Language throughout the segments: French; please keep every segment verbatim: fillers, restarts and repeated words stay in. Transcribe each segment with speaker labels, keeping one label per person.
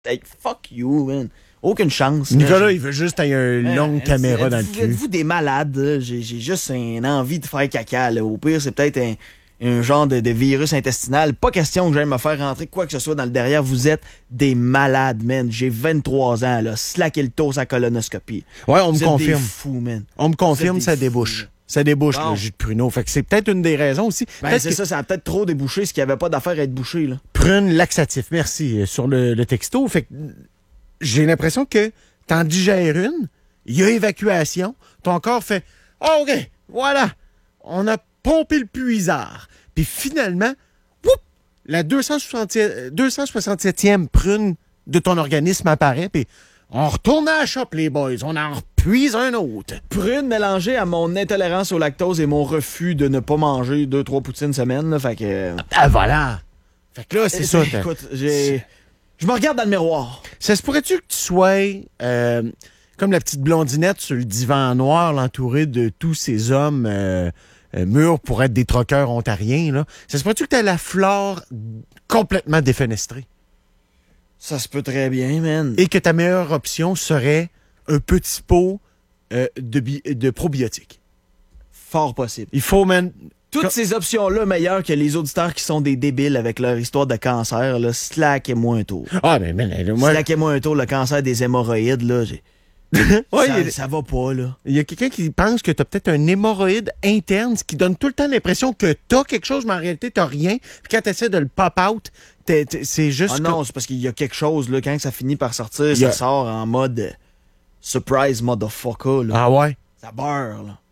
Speaker 1: Hey, fuck you, man. Aucune chance.
Speaker 2: Nicolas,
Speaker 1: là,
Speaker 2: il veut juste avoir une longue
Speaker 1: hein,
Speaker 2: caméra dans le
Speaker 1: êtes-vous,
Speaker 2: cul.
Speaker 1: êtes-vous des malades? Là? J'ai, j'ai juste une envie de faire caca. Là. Au pire, c'est peut-être un, un genre de, de virus intestinal. Pas question que j'aille me faire rentrer quoi que ce soit dans le derrière. Vous êtes des malades, man. J'ai vingt-trois ans, là. Slacker le toast à colonoscopie.
Speaker 2: Ouais, on me
Speaker 1: Vous
Speaker 2: confirme.
Speaker 1: êtes des fous, man.
Speaker 2: On me confirme,
Speaker 1: Vous êtes
Speaker 2: ça
Speaker 1: des
Speaker 2: débouche.
Speaker 1: fous,
Speaker 2: Ça débouche,
Speaker 1: bon.
Speaker 2: le jus de pruneau. Fait que c'est peut-être une des raisons aussi.
Speaker 1: Ben,
Speaker 2: Peut-être
Speaker 1: c'est
Speaker 2: que
Speaker 1: ça, ça a peut-être trop débouché, ce qu'il n'y avait pas d'affaire à être bouché, là.
Speaker 2: prune laxatif, merci, euh, sur le, le texto. Fait que j'ai l'impression que t'en digères une, il y a évacuation, ton corps fait oh, « OK, voilà, on a pompé le puisard. » Puis finalement, whoop, la deux cent soixante-septième prune de ton organisme apparaît, puis on retourne à la shop, les boys, on en repuise un autre.
Speaker 1: Prune mélangée à mon intolérance au lactose et mon refus de ne pas manger deux, trois poutines semaine, là. Fait que.
Speaker 2: Ah, voilà. Fait que là, c'est ça. t'as-
Speaker 1: Écoute, j'ai. Je me regarde dans le miroir.
Speaker 2: Ça se pourrait-tu que tu sois euh, comme la petite blondinette sur le divan noir, l'entourée de tous ces hommes euh, euh, mûrs pour être des troqueurs ontariens, là? Ça se pourrait-tu que tu as la flore complètement défenestrée?
Speaker 1: Ça se peut très bien, man.
Speaker 2: Et que ta meilleure option serait un petit pot euh, de, bi- de probiotiques.
Speaker 1: Fort possible.
Speaker 2: Il faut, man...
Speaker 1: Toutes
Speaker 2: Quand-
Speaker 1: ces options-là meilleures que les auditeurs qui sont des débiles avec leur histoire de cancer, là, slackez-moi un tour.
Speaker 2: Ah, mais, mais là, moi...
Speaker 1: Slackez-moi un tour, le cancer des hémorroïdes, là. J'ai...
Speaker 2: Ouais,
Speaker 1: ça,
Speaker 2: il y a-
Speaker 1: ça va pas, là.
Speaker 2: Il y a quelqu'un qui pense que tu as peut-être un hémorroïde interne, ce qui donne tout le temps l'impression que tu as quelque chose, mais en réalité, tu rien. Puis quand tu essaies de le pop-out, t'es- t'es- c'est juste...
Speaker 1: Ah non, c'est parce qu'il y a quelque chose, là, quand ça finit par sortir,
Speaker 2: Il y
Speaker 1: ça
Speaker 2: a-
Speaker 1: sort en mode euh, surprise motherfucker, là.
Speaker 2: Ah ouais?
Speaker 1: Ça beurre, là.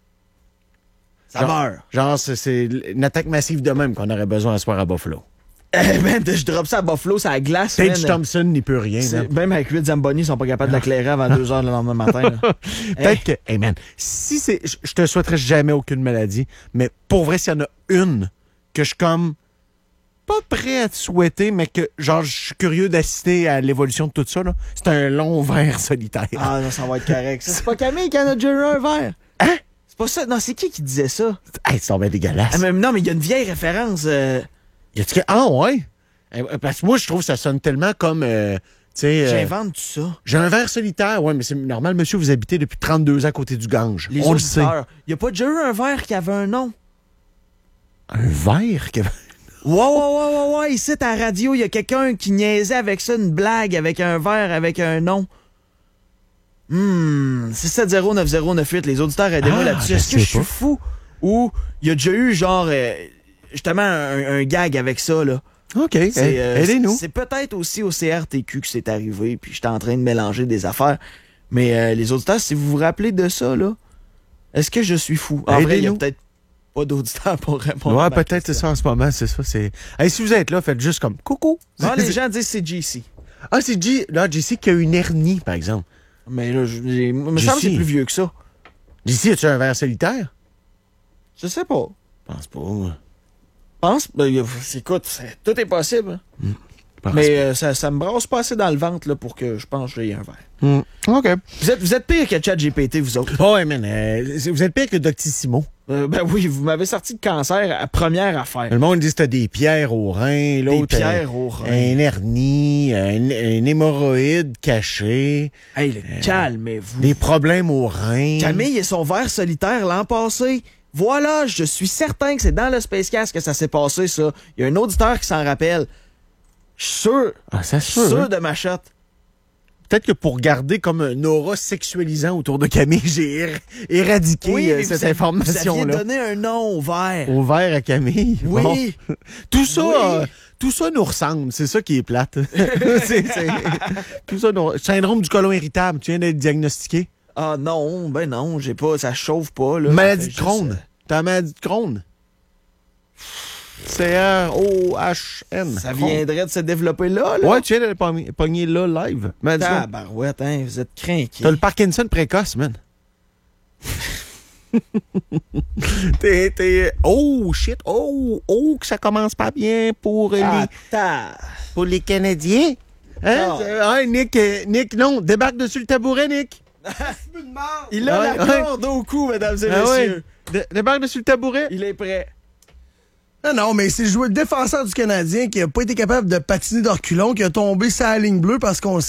Speaker 1: Ça
Speaker 2: Genre-
Speaker 1: beurre.
Speaker 2: Genre, c'est- c'est une attaque massive de même qu'on aurait besoin à soir à Buffalo.
Speaker 1: Eh ben, je drop ça à Buffalo, ça glace,
Speaker 2: Tage
Speaker 1: man.
Speaker 2: Thompson n'y peut rien.
Speaker 1: C'est-
Speaker 2: man.
Speaker 1: Même avec huit Zamboni, ils sont pas capables de l'éclairer avant deux heures le lendemain matin. là.
Speaker 2: Peut-être que... Hey man, si c'est... Je je te souhaiterais jamais aucune maladie, mais pour vrai, s'il y en a une que je suis comme... pas prêt à te souhaiter, mais que, genre, je suis curieux d'assister à l'évolution de tout ça, là, c'est un long verre solitaire.
Speaker 1: Ah non, ça va être correct. Ça, c'est pas Camille qui en a déjà eu un verre.
Speaker 2: Hein?
Speaker 1: C'est pas ça. Non, c'est qui qui disait ça?
Speaker 2: Hey, ça va être dégueulasse.
Speaker 1: Ah, mais non, mais il y a une vieille référence. euh,
Speaker 2: Y a-tu que... Ah, ouais? Eh, Parce que moi, je trouve que ça sonne tellement comme... euh, tu sais... euh,
Speaker 1: J'invente tout ça.
Speaker 2: j'ai un verre solitaire. Ouais, mais c'est normal, monsieur, vous habitez depuis trente-deux ans à côté du Gange.
Speaker 1: Les
Speaker 2: On le sait.
Speaker 1: auditeurs. Il y a pas déjà eu un verre qui avait un nom.
Speaker 2: Un verre? que-
Speaker 1: Ouais, ouais, ouais, ouais, ouais. Ici, à la radio, il y a quelqu'un qui niaisait avec ça, une blague avec un verre avec un nom. Hum, six sept zéro neuf zéro neuf huit, les auditeurs, aidez-moi
Speaker 2: Ah,
Speaker 1: là-dessus.
Speaker 2: je
Speaker 1: Est-ce que
Speaker 2: sais
Speaker 1: je suis
Speaker 2: pas.
Speaker 1: fou? Ou il y a déjà eu, genre, euh, justement, un, un gag avec ça, là.
Speaker 2: OK,
Speaker 1: C'est, euh,
Speaker 2: aidez-nous.
Speaker 1: c'est peut-être aussi au C R T Q que c'est arrivé, puis j'étais en train de mélanger des affaires. Mais euh, les auditeurs, si vous vous rappelez de ça, là, est-ce que je suis fou? En vrai, il y a
Speaker 2: Aidez-nous.
Speaker 1: peut-être pas d'auditeurs pour répondre. à
Speaker 2: Ouais,
Speaker 1: ma
Speaker 2: peut-être c'est
Speaker 1: question.
Speaker 2: ça en ce moment, c'est ça. C'est... Hey, si vous êtes là, faites juste comme coucou.
Speaker 1: Non, les gens disent c'est J C.
Speaker 2: Ah, c'est G... Là, J C qui a une hernie, par exemple.
Speaker 1: Mais là, je, j'ai- me
Speaker 2: J C.
Speaker 1: semble que c'est plus vieux que ça.
Speaker 2: J C, as-tu un verre solitaire?
Speaker 1: Je sais pas.
Speaker 2: Je pense pas. moi.
Speaker 1: Pense, ben, y a- écoute, c'est- tout est possible. hein.
Speaker 2: Je pense
Speaker 1: Mais euh, ça, ça me brasse pas assez dans le ventre là, pour que je pense que j'ai un verre.
Speaker 2: pas. Hmm. OK.
Speaker 1: Vous êtes, vous êtes pire que ChatGPT, vous autres.
Speaker 2: Oh, ouais, man. euh, vous êtes pire que Doctissimo.
Speaker 1: Euh, ben oui, vous m'avez sorti de cancer à première affaire.
Speaker 2: Le monde dit que t'as des pierres au rein,
Speaker 1: Des
Speaker 2: l'autre...
Speaker 1: pierres
Speaker 2: euh,
Speaker 1: au rein.
Speaker 2: Un hernie, un, un hémorroïde caché,
Speaker 1: Hey, le- calmez-vous.
Speaker 2: des problèmes au rein.
Speaker 1: Camille et son verre solitaire l'an passé. Voilà, je suis certain que c'est dans le Spacecast que ça s'est passé, ça. Il y a un auditeur qui s'en rappelle. Je suis sûr.
Speaker 2: Ah, ça
Speaker 1: Je
Speaker 2: se
Speaker 1: suis
Speaker 2: peut,
Speaker 1: sûr
Speaker 2: hein.
Speaker 1: de ma shot.
Speaker 2: Peut-être que pour garder comme un aura sexualisant autour de Camille, j'ai er- éradiqué euh,
Speaker 1: mais
Speaker 2: cette
Speaker 1: vous avez-
Speaker 2: information-là.
Speaker 1: Vous aviez donné un nom au verre.
Speaker 2: Au verre à Camille.
Speaker 1: Oui.
Speaker 2: Bon. Tout ça,
Speaker 1: Oui.
Speaker 2: euh, tout ça nous ressemble. C'est ça qui est plate. C'est- c'est- Tout ça nous... Syndrome du côlon irritable. Tu viens d'être diagnostiqué.
Speaker 1: Ah non, ben non, j'ai pas, ça chauffe pas. Là.
Speaker 2: Maladie
Speaker 1: Ça
Speaker 2: de
Speaker 1: fait
Speaker 2: Crohn.
Speaker 1: juste,
Speaker 2: T'as la maladie de Crohn. C R O H N.
Speaker 1: euh, Ça viendrait de se développer là, là.
Speaker 2: Ouais, tu viens de le pogner- pogner là, live. Maladie de Crohn.
Speaker 1: Tabarouette, hein, vous êtes craqués.
Speaker 2: T'as le Parkinson précoce, man. t'es, t'es... Oh, shit. Oh, oh, que ça commence pas bien pour, euh,
Speaker 1: Ah,
Speaker 2: les,
Speaker 1: ta-
Speaker 2: pour les Canadiens. Hein?
Speaker 1: Ah.
Speaker 2: Euh, ouais, Nick, euh, Nick, non, débarque dessus le tabouret, Nick.
Speaker 1: Il a
Speaker 2: Ouais,
Speaker 1: la
Speaker 2: ouais.
Speaker 1: corde au cou, mesdames et
Speaker 2: Ah ouais.
Speaker 1: messieurs.
Speaker 2: Dé- débarque dessus le tabouret.
Speaker 1: Il est prêt.
Speaker 3: Non, non, mais c'est le joueur défenseur du Canadien qui a pas été capable de patiner de reculons, qui a tombé sa ligne bleue parce qu'on